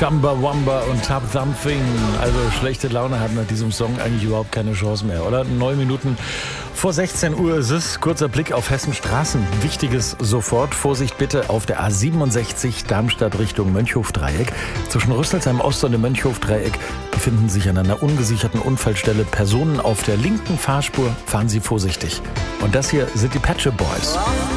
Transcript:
Chumbawamba und Tap Something. Also schlechte Laune hat nach diesem Song eigentlich überhaupt keine Chance mehr, oder? 9 Minuten vor 16 Uhr ist es. Kurzer Blick auf Hessens Straßen. Wichtiges sofort. Vorsicht bitte auf der A67 Darmstadt Richtung Mönchhofdreieck. Zwischen Rüsselsheim Ost und dem Mönchhofdreieck befinden sich an einer ungesicherten Unfallstelle Personen auf der linken Fahrspur. Fahren Sie vorsichtig. Und das hier sind die Pet Shop Boys.